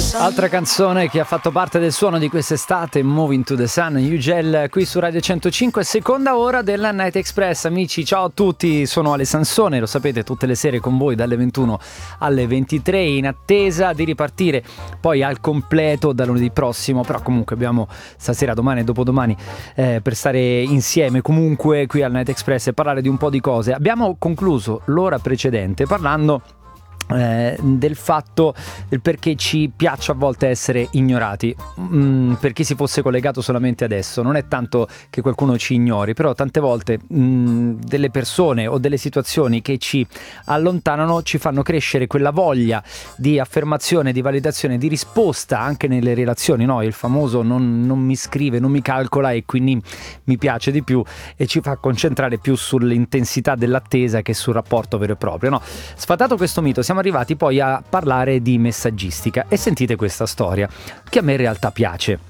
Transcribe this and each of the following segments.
Altra canzone che ha fatto parte del suono di quest'estate, Moving to the Sun, Ugel, qui su Radio 105, seconda ora della Night Express. Amici, ciao a tutti, sono Ale Sansone, lo sapete, tutte le sere con voi dalle 21 alle 23, in attesa di ripartire poi al completo da lunedì prossimo, però comunque abbiamo stasera, domani e dopodomani per stare insieme comunque qui al Night Express e parlare di un po' di cose. Abbiamo concluso l'ora precedente parlando del fatto del perché ci piace a volte essere ignorati. Per chi si fosse collegato solamente adesso, non è tanto che qualcuno ci ignori, però tante volte delle persone o delle situazioni che ci allontanano ci fanno crescere quella voglia di affermazione, di validazione, di risposta anche nelle relazioni, no? Il famoso non mi scrive, non mi calcola e quindi mi piace di più, e ci fa concentrare più sull'intensità dell'attesa che sul rapporto vero e proprio, no? Sfatato questo mito, siamo arrivati poi a parlare di messaggistica e sentite questa storia che a me in realtà piace.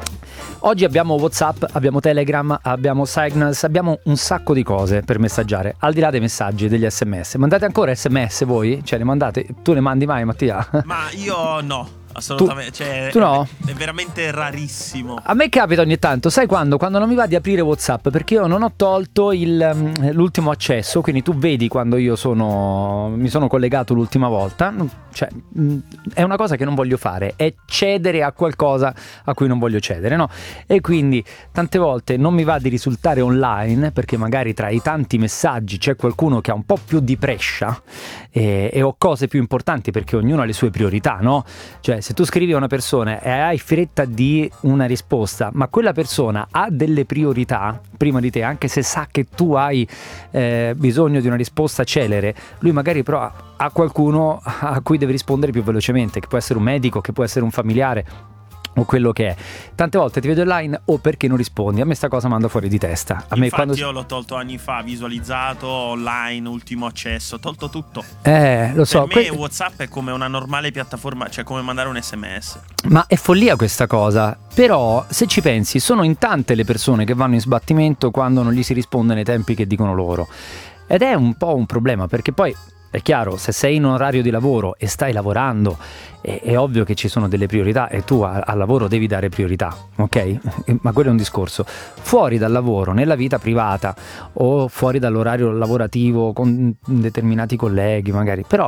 Oggi abbiamo WhatsApp, abbiamo Telegram, abbiamo Signals, abbiamo un sacco di cose per messaggiare, al di là dei messaggi, degli SMS. Mandate ancora SMS voi? Cioè ne mandate? Tu ne mandi mai, Mattia? Ma io no. Assolutamente, tu no? È veramente rarissimo. A me capita ogni tanto, sai quando? Quando non mi va di aprire WhatsApp, perché io non ho tolto l'ultimo accesso, quindi tu vedi quando io mi sono collegato l'ultima volta, cioè è una cosa che non voglio fare, è cedere a qualcosa a cui non voglio cedere, no? E quindi tante volte non mi va di risultare online, perché magari tra i tanti messaggi c'è qualcuno che ha un po' più di prescia e ho cose più importanti, perché ognuno ha le sue priorità, no? Cioè, se tu scrivi a una persona e hai fretta di una risposta, ma quella persona ha delle priorità prima di te, anche se sa che tu hai bisogno di una risposta celere, lui magari però ha qualcuno a cui deve rispondere più velocemente, che può essere un medico, che può essere un familiare o quello che è. Tante volte ti vedo online perché non rispondi. A me sta cosa manda fuori di testa. Infatti io l'ho tolto anni fa, visualizzato, online, ultimo accesso, tolto tutto. Lo so. Per me WhatsApp è come una normale piattaforma, cioè come mandare un SMS. Ma è follia questa cosa. Però se ci pensi, sono in tante le persone che vanno in sbattimento quando non gli si risponde nei tempi che dicono loro. Ed è un po' un problema, perché poi è chiaro, se sei in un orario di lavoro e stai lavorando, è ovvio che ci sono delle priorità e tu al lavoro devi dare priorità, ok? Ma quello è un discorso. Fuori dal lavoro, nella vita privata o fuori dall'orario lavorativo con determinati colleghi magari, però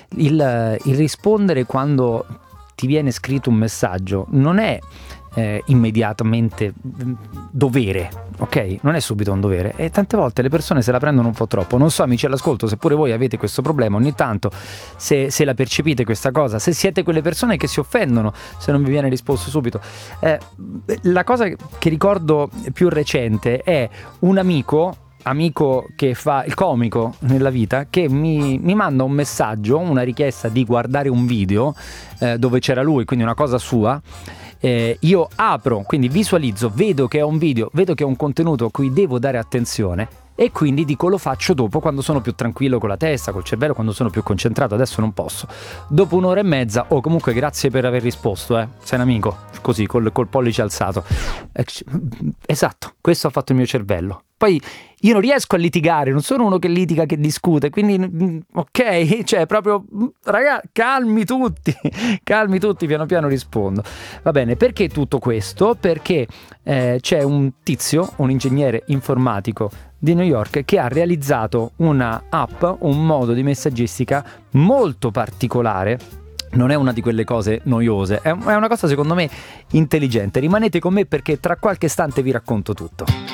il rispondere quando ti viene scritto un messaggio non è immediatamente dovere, ok? Non è subito un dovere, e tante volte le persone se la prendono un po' troppo. Non so, amici all'ascolto, se pure voi avete questo problema ogni tanto, se la percepite questa cosa, se siete quelle persone che si offendono se non vi viene risposto subito. La cosa che ricordo più recente è un amico che fa il comico nella vita, che mi manda un messaggio, una richiesta di guardare un video dove c'era lui, quindi una cosa sua. Io apro, quindi visualizzo, vedo che è un video, vedo che è un contenuto a cui devo dare attenzione, e quindi dico lo faccio dopo, quando sono più tranquillo con la testa, col cervello, quando sono più concentrato. Adesso non posso. Dopo un'ora e mezza, comunque grazie per aver risposto, sei un amico, così col pollice alzato. Esatto, questo ha fatto il mio cervello. Poi io non riesco a litigare, non sono uno che litiga, che discute, quindi ok, cioè proprio ragazzi, calmi tutti, piano piano rispondo. Va bene, perché tutto questo? Perché c'è un tizio, un ingegnere informatico di New York, che ha realizzato una app, un modo di messaggistica molto particolare. Non è una di quelle cose noiose, è una cosa secondo me intelligente. Rimanete con me, perché tra qualche istante vi racconto tutto.